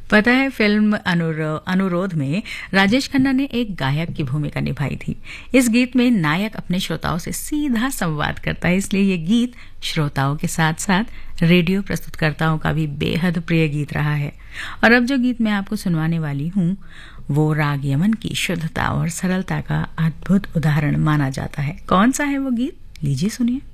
पता है, फिल्म अनुरोध में राजेश खन्ना ने एक गायक की भूमिका निभाई थी। इस गीत में नायक अपने श्रोताओं से सीधा संवाद करता है, इसलिए ये गीत श्रोताओं के साथ साथ रेडियो प्रस्तुतकर्ताओं का भी बेहद प्रिय गीत रहा है। और अब जो गीत मैं आपको सुनवाने वाली हूँ वो राग यमन की शुद्धता और सरलता का अद्भुत उदाहरण माना जाता है। कौन सा है वो गीत, लीजिए सुनिए।